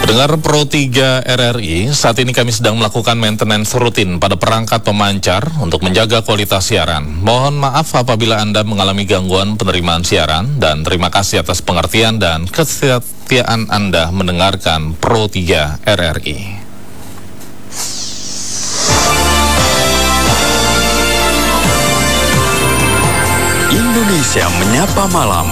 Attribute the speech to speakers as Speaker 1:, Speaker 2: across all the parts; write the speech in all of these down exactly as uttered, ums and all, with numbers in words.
Speaker 1: Pendengar Pro tiga R R I, saat ini kami sedang melakukan maintenance rutin pada perangkat pemancar untuk menjaga kualitas siaran. Mohon maaf apabila Anda mengalami gangguan penerimaan siaran, dan terima kasih atas pengertian dan kesetiaan Anda mendengarkan Pro tiga R R I.
Speaker 2: Indonesia Menyapa Malam.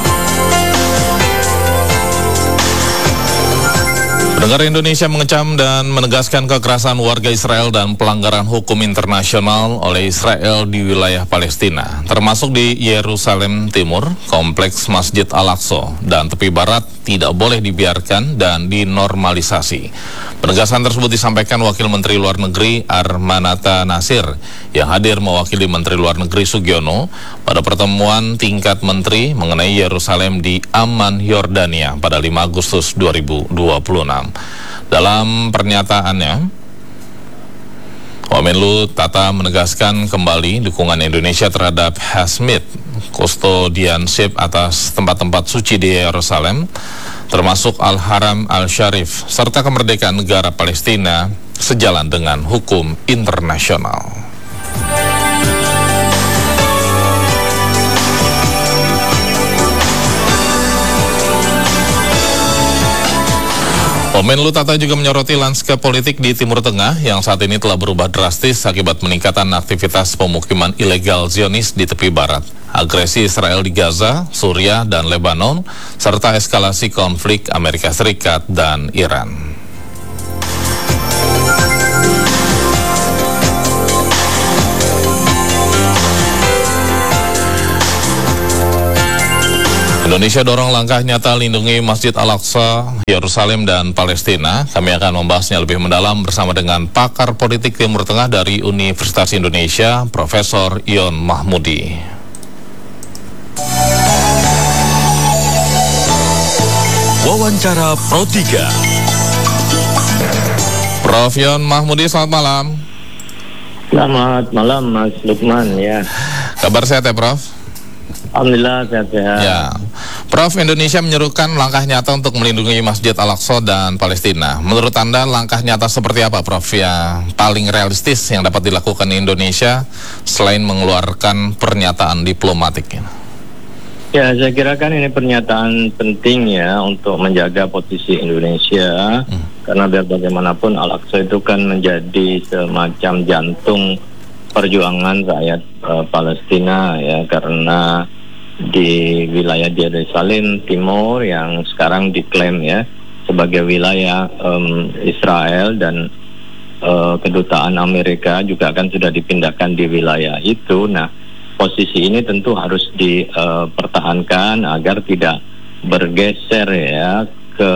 Speaker 1: Pendengar, Indonesia mengecam dan menegaskan kekerasan warga Israel dan pelanggaran hukum internasional oleh Israel di wilayah Palestina, termasuk di Yerusalem Timur, kompleks Masjid Al-Aqsa, dan tepi barat tidak boleh dibiarkan dan dinormalisasi. Penegasan tersebut disampaikan Wakil Menteri Luar Negeri Armanata Nasir yang hadir mewakili Menteri Luar Negeri Sugiono pada pertemuan tingkat menteri mengenai Yerusalem di Amman, Yordania pada lima Agustus dua ribu dua puluh enam. Dalam pernyataannya, Wamenlu Tata menegaskan kembali dukungan Indonesia terhadap Hashmit, custodianship atas tempat-tempat suci di Yerusalem, termasuk Al-Haram Al-Sharif, serta kemerdekaan negara Palestina sejalan dengan hukum internasional. Wamenlu Tata juga menyoroti lanskap politik di Timur Tengah yang saat ini telah berubah drastis akibat peningkatan aktivitas pemukiman ilegal Zionis di tepi barat, agresi Israel di Gaza, Suriah, dan Lebanon, serta eskalasi konflik Amerika Serikat dan Iran. Indonesia dorong langkah nyata lindungi Masjid Al-Aqsa, Yerusalem, dan Palestina. Kami akan membahasnya lebih mendalam bersama dengan pakar politik Timur Tengah dari Universitas Indonesia, Profesor Yon Mahmudi.
Speaker 2: Wawancara Pro tiga.
Speaker 1: Prof Yon Mahmudi, selamat malam.
Speaker 3: Selamat malam Mas Lukman ya.
Speaker 1: Kabar sehat ya Prof?
Speaker 3: Alhamdulillah sehat-sehat.
Speaker 1: Ya, Prof, Indonesia menyerukan langkah nyata untuk melindungi Masjid Al-Aqsa dan Palestina. Menurut Anda langkah nyata seperti apa, Prof, yang paling realistis yang dapat dilakukan Indonesia selain mengeluarkan pernyataan diplomatik?
Speaker 3: Ya, saya kira kan ini pernyataan penting ya untuk menjaga posisi Indonesia, hmm. karena biar bagaimanapun Al-Aqsa itu kan menjadi semacam jantung perjuangan rakyat uh, Palestina ya, karena di wilayah Yerusalem Timur yang sekarang diklaim ya sebagai wilayah um, Israel, dan uh, kedutaan Amerika juga kan sudah dipindahkan di wilayah itu. Nah, posisi ini tentu harus dipertahankan uh, agar tidak bergeser ya ke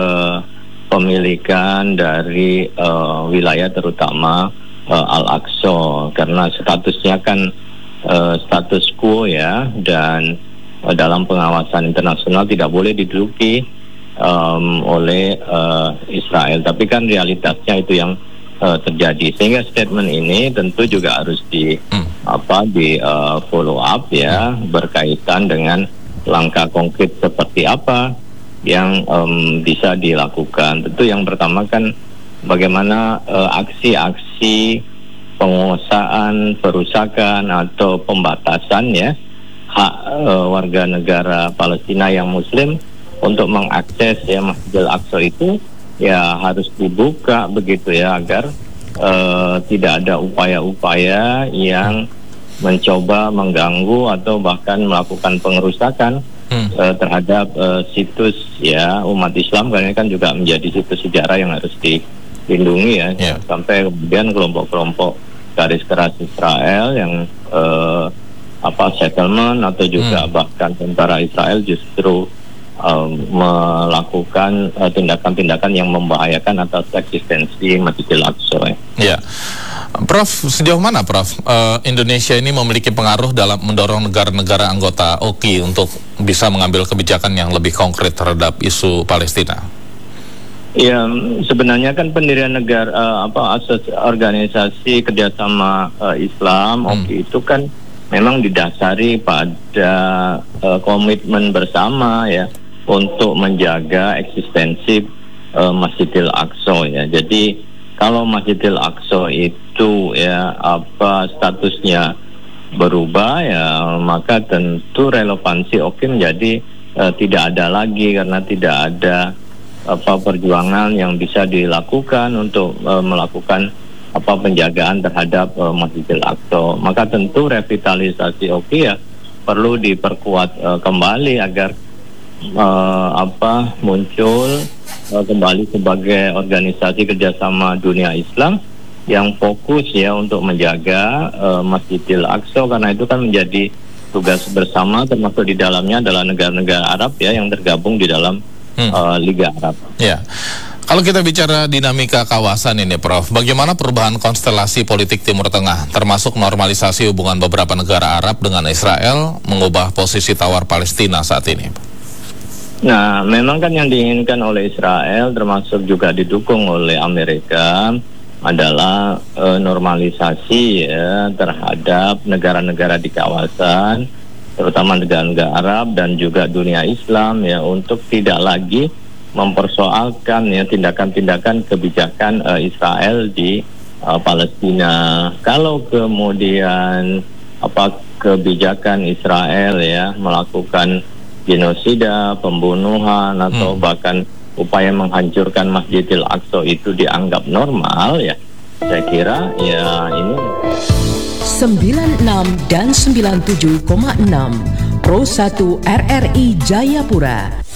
Speaker 3: pemilikan dari uh, wilayah terutama uh, Al-Aqsa, karena statusnya kan uh, status quo ya, dan dalam pengawasan internasional tidak boleh diduduki um, oleh uh, Israel. Tapi kan realitasnya itu yang uh, terjadi, sehingga statement ini tentu juga harus di hmm. apa di uh, follow up ya, hmm. berkaitan dengan langkah konkret seperti apa yang um, bisa dilakukan. Tentu yang pertama kan bagaimana uh, aksi-aksi penguasaan, perusakan atau pembatasan ya hak uh, warga negara Palestina yang Muslim untuk mengakses ya Masjidil Aqsa itu ya harus dibuka begitu ya, agar uh, tidak ada upaya-upaya yang mencoba mengganggu atau bahkan melakukan pengerusakan hmm. uh, terhadap uh, situs ya umat Islam, karena kan juga menjadi situs sejarah yang harus dilindungi ya, yeah. sampai kemudian kelompok-kelompok garis keras Israel yang uh, apa settlement atau juga hmm. bahkan tentara Israel justru um, melakukan uh, tindakan-tindakan yang membahayakan atas eksistensi Masjidil Aqsa.
Speaker 1: Ya, Prof, sejauh mana Prof uh, Indonesia ini memiliki pengaruh dalam mendorong negara-negara anggota O K I untuk bisa mengambil kebijakan yang lebih konkret terhadap isu Palestina?
Speaker 3: Ya, sebenarnya kan pendirian negara uh, apa asas organisasi kerjasama uh, Islam hmm. O K I itu kan memang didasari pada uh, komitmen bersama ya untuk menjaga eksistensi uh, Masjidil Aqsa ya. Jadi kalau Masjidil Aqsa itu ya apa statusnya berubah ya, maka tentu relevansi oke menjadi uh, tidak ada lagi, karena tidak ada apa perjuangan yang bisa dilakukan untuk uh, melakukan apa penjagaan terhadap uh, Masjidil Aqsa. Maka tentu revitalisasi oke ya perlu diperkuat uh, kembali agar uh, apa muncul uh, kembali sebagai organisasi kerjasama dunia Islam yang fokus ya untuk menjaga uh, Masjidil Aqsa, karena itu kan menjadi tugas bersama, termasuk di dalamnya adalah negara-negara Arab ya yang tergabung di dalam hmm. uh, Liga Arab.
Speaker 1: Ya. Kalau kita bicara dinamika kawasan ini, Prof, bagaimana perubahan konstelasi politik Timur Tengah, termasuk normalisasi hubungan beberapa negara Arab dengan Israel, mengubah posisi tawar Palestina saat ini?
Speaker 3: Nah, memang kan yang diinginkan oleh Israel, termasuk juga didukung oleh Amerika, adalah e, normalisasi ya terhadap negara-negara di kawasan, terutama negara-negara Arab dan juga dunia Islam ya, untuk tidak lagi mempersoalkan ya tindakan-tindakan kebijakan uh, Israel di uh, Palestina. Kalau kemudian apa kebijakan Israel ya melakukan genosida, pembunuhan atau hmm. bahkan upaya menghancurkan Masjidil Aqsa itu dianggap normal ya, saya kira ya ini
Speaker 4: sembilan puluh enam dan sembilan puluh tujuh koma enam Pro satu R R I Jayapura.